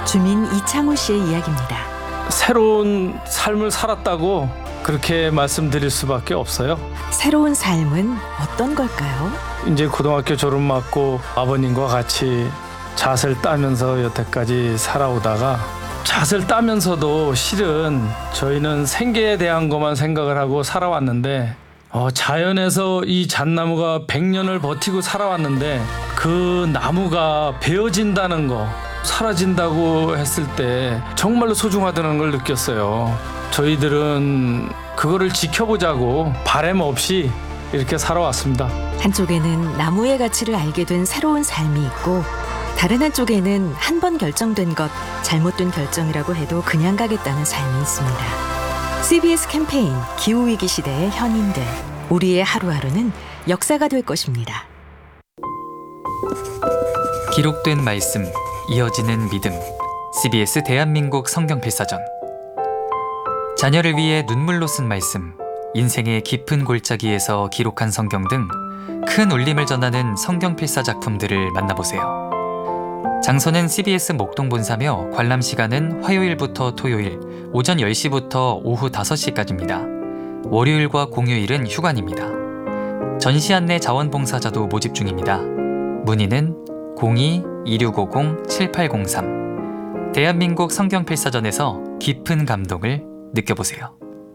주민 이창호 씨의 이야기입니다. 새로운 삶을 살았다고 그렇게 말씀드릴 수밖에 없어요. 새로운 삶은 어떤 걸까요? 이제 고등학교 졸업 맞고 아버님과 같이 잣을 따면서 여태까지 살아오다가 잣을 따면서도 실은 저희는 생계에 대한 것만 생각을 하고 살아왔는데 자연에서 이 잣나무가 100년을 버티고 살아왔는데 그 나무가 베어진다는 거, 사라진다고 했을 때 정말로 소중하다는 걸 느꼈어요. 저희들은 그거를 지켜보자고 바람 없이 이렇게 살아왔습니다. 한쪽에는 나무의 가치를 알게 된 새로운 삶이 있고, 다른 한쪽에는 한 번 결정된 것, 잘못된 결정이라고 해도 그냥 가겠다는 삶이 있습니다. CBS 캠페인 기후위기 시대의 현인들, 우리의 하루하루는 역사가 될 것입니다. 기록된 말씀, 이어지는 믿음. CBS 대한민국 성경필사전. 자녀를 위해 눈물로 쓴 말씀, 인생의 깊은 골짜기에서 기록한 성경 등 큰 울림을 전하는 성경필사 작품들을 만나보세요. 장소는 CBS 목동본사며 관람 시간은 화요일부터 토요일 오전 10시부터 오후 5시까지입니다. 월요일과 공휴일은 휴관입니다. 전시 안내 자원봉사자도 모집 중입니다. 문의는 02-2650-7803. 대한민국 성경필사전에서 깊은 감동을 느껴보세요.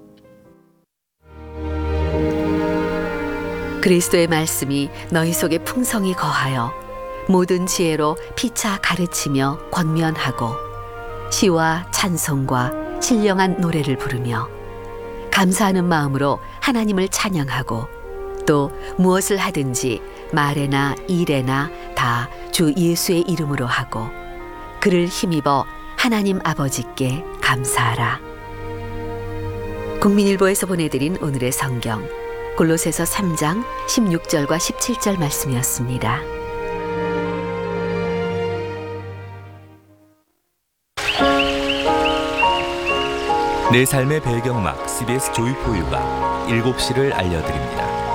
그리스도의 말씀이 너희 속에 풍성히 거하여 모든 지혜로 피차 가르치며 권면하고 시와 찬송과 신령한 노래를 부르며 감사하는 마음으로 하나님을 찬양하고 또 무엇을 하든지 말에나 일에나 다 주 예수의 이름으로 하고 그를 힘입어 하나님 아버지께 감사하라. 국민일보에서 보내드린 오늘의 성경 골로새서 3장 16절과 17절 말씀이었습니다. 내 삶의 배경막 CBS 조이포유가 7시를 알려드립니다.